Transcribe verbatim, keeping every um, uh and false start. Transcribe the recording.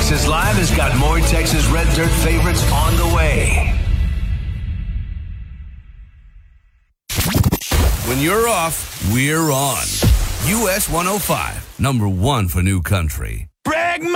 Texas Live has got more Texas Red Dirt favorites on the way. When you're off, we're on. U S one oh five, number one for new country. Brag